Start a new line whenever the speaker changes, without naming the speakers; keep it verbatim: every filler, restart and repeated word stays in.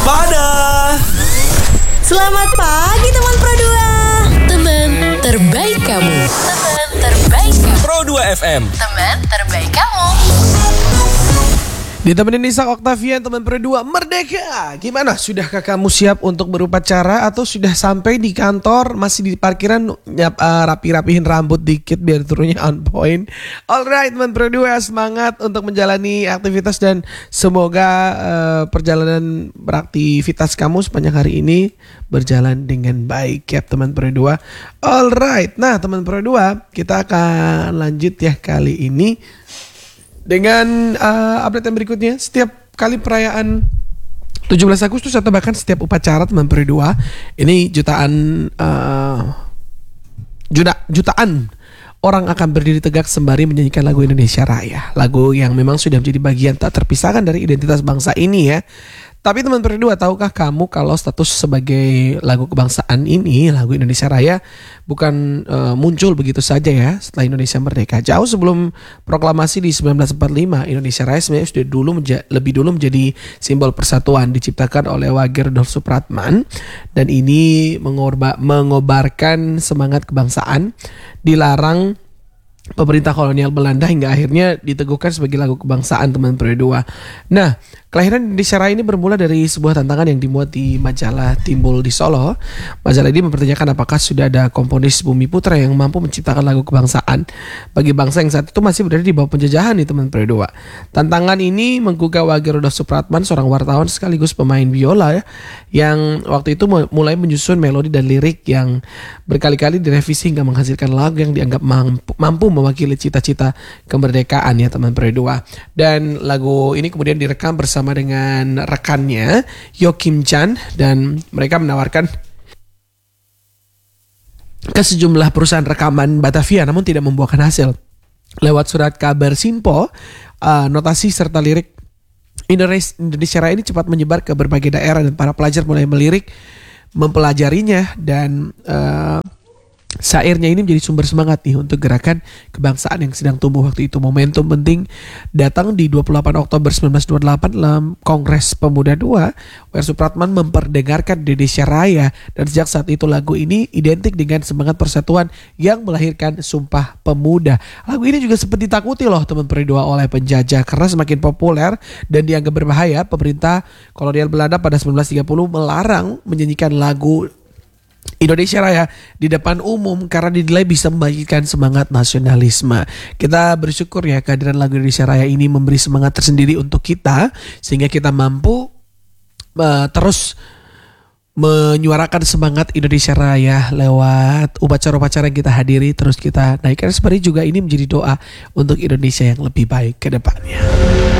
Waspada.
Selamat pagi teman Pro dua.
Teman terbaik kamu. Teman terbaik kamu.
Pro dua F M.
Teman terbaik kamu.
Ditemenin Nisa Oktavian, teman Pro dua Merdeka. Gimana? Sudahkah kamu siap untuk berupacara atau sudah sampai di kantor, masih di parkiran nyap, uh, rapi-rapihin rambut dikit biar turunnya on point? Alright, teman Pro dua, semangat untuk menjalani aktivitas dan semoga uh, perjalanan beraktivitas kamu sepanjang hari ini berjalan dengan baik ya teman Pro dua. Alright, nah teman Pro dua, kita akan lanjut ya kali ini dengan uh, update yang berikutnya. Setiap kali perayaan tujuh belas Agustus atau bahkan setiap upacara teman Pro dua, ini jutaan uh, juta, jutaan orang akan berdiri tegak sembari menyanyikan lagu Indonesia Raya. Lagu yang memang sudah menjadi bagian tak terpisahkan dari identitas bangsa ini ya. Tapi teman Pro dua, tahukah kamu kalau status sebagai lagu kebangsaan ini, lagu Indonesia Raya, bukan uh, muncul begitu saja ya setelah Indonesia merdeka. Jauh sebelum proklamasi di sembilan belas empat puluh lima, Indonesia Raya sebenarnya sudah dulu menja- lebih dulu menjadi simbol persatuan, diciptakan oleh Wage Rudolf Supratman, dan ini mengorba- mengobarkan semangat kebangsaan. Dilarang pemerintah kolonial Belanda hingga akhirnya diteguhkan sebagai lagu kebangsaan teman Pro dua. Nah, kelahiran Indonesia Raya ini bermula dari sebuah tantangan yang dimuat di majalah Timbul di Solo. Majalah ini mempertanyakan apakah sudah ada komponis Bumi Putra yang mampu menciptakan lagu kebangsaan bagi bangsa yang saat itu masih berada di bawah penjajahan nih teman Pro dua. Tantangan ini menggugah Wage Rudolf Supratman, seorang wartawan sekaligus pemain biola ya, yang waktu itu mulai menyusun melodi dan lirik yang berkali-kali direvisi hingga menghasilkan lagu yang dianggap mampu, mampu mewakili cita-cita kemerdekaan ya teman Pro dua. Dan lagu ini kemudian direkam bersama dengan rekannya Yo Kim Chan, dan mereka menawarkan ke sejumlah perusahaan rekaman Batavia namun tidak membuahkan hasil. Lewat surat kabar Sinpo, uh, notasi serta lirik Indonesia, Indonesia Raya ini cepat menyebar ke berbagai daerah dan para pelajar mulai melirik, mempelajarinya, dan uh, syairnya ini menjadi sumber semangat nih untuk gerakan kebangsaan yang sedang tumbuh waktu itu. Momentum penting datang di dua puluh delapan Oktober seribu sembilan ratus dua puluh delapan dalam Kongres Pemuda dua. W R Supratman memperdengarkan Indonesia Raya, dan sejak saat itu lagu ini identik dengan semangat persatuan yang melahirkan Sumpah Pemuda. Lagu ini juga sempat ditakuti loh teman Pro dua oleh penjajah karena semakin populer dan dianggap berbahaya. Pemerintah kolonial Belanda pada seribu sembilan ratus tiga puluh melarang menyanyikan lagu Indonesia Raya di depan umum karena dinilai bisa membangkitkan semangat nasionalisme. Kita bersyukur ya kehadiran lagu Indonesia Raya ini memberi semangat tersendiri untuk kita sehingga kita mampu uh, terus menyuarakan semangat Indonesia Raya lewat upacara-upacara yang kita hadiri, terus kita naikkan. Sebenarnya juga ini menjadi doa untuk Indonesia yang lebih baik ke depannya.